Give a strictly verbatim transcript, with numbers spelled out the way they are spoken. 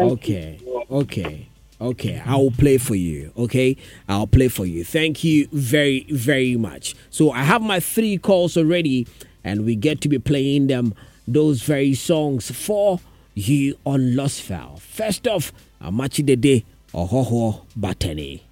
Okay, okay, okay. I will play for you. Okay, I'll play for you. Thank you very, very much. So I have my three calls already, and we get to be playing them those very songs for you on Lost File. First off, Amachi Dede Ohoho Batani.